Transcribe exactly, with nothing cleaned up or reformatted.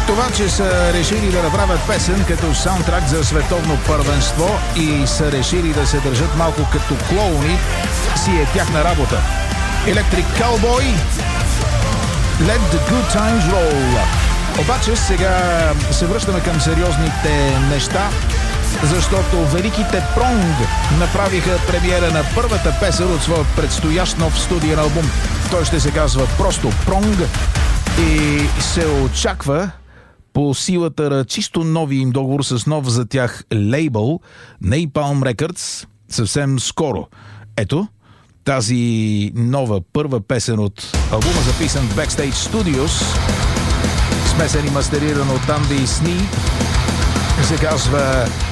Това, че са решили да направят песен като саундтрак за световно първенство и са решили да се държат малко като клоуни, си е тяхна работа. Electric Cowboy, Let the Good Times Roll. Обаче сега се връщаме към сериозните неща, защото великите Пронг направиха премиера на първата песен от своя предстоящ нов студиен албум. Той ще се казва просто Пронг и се очаква по силата на чисто нови им договор с нов за тях лейбъл Napalm Records съвсем скоро. Ето, тази нова първа песен от албума, записан в Backstage Studios, смесен и мастериран от Анди Сни, се казва